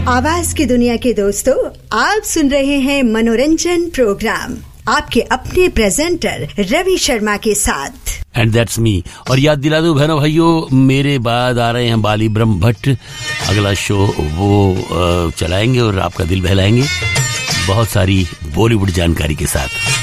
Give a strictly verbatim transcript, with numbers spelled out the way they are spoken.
आवाज की दुनिया के दोस्तों, आप सुन रहे हैं मनोरंजन प्रोग्राम आपके अपने प्रेजेंटर रवि शर्मा के साथ। And that's me. और याद दिला दो बहनों भाइयों, मेरे बाद आ रहे हैं बाली ब्रह्म भट्ट। अगला शो वो चलाएंगे और आपका दिल बहलाएंगे बहुत सारी बॉलीवुड जानकारी के साथ।